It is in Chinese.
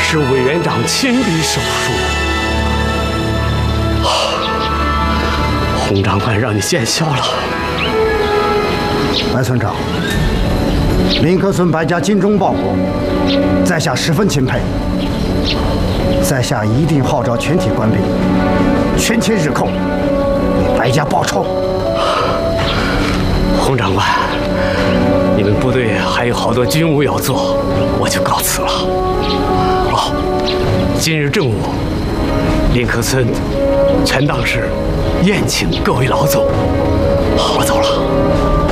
是委员长亲笔手书。洪长官让你见笑了。 白村长，林克村白家精忠报国，在下十分钦佩。在下一定号召全体官兵，全勤日寇，为白家报仇。 洪长官，你们部队还有好多军务要做，我就告辞了。今日正午，林克村全当是宴请各位老总。我走了。